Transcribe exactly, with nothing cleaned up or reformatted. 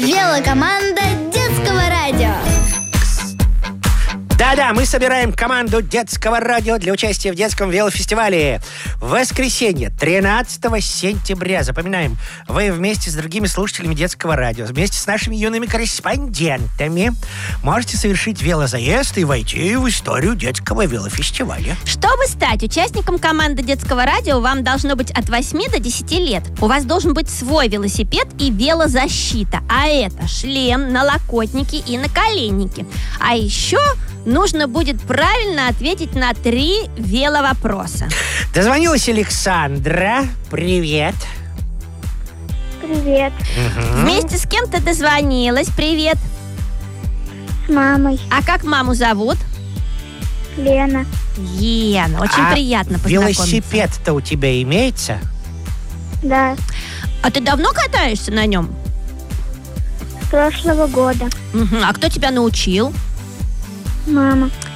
Велокоманда детского радио. Да-да, мы собираем команду детского радио для участия в детском велофестивале. В воскресенье, тринадцатого сентября, запоминаем, вы вместе с другими слушателями детского радио, вместе с нашими юными корреспондентами можете совершить велозаезд и войти в историю детского велофестиваля. Чтобы стать участником команды детского радио, вам должно быть от восьми до десяти лет. У вас должен быть свой велосипед и велозащита. А это шлем, налокотники и наколенники. А еще нужно будет правильно ответить на три веловопроса. Дозвонилась Александра. Привет. Привет. Угу. Вместе с кем ты дозвонилась? Привет. С мамой. А как маму зовут? Лена. Лена. Очень а приятно познакомиться. Велосипед-то у тебя имеется? Да. А ты давно катаешься на нем? С прошлого года. Угу. А кто тебя научил? Мама.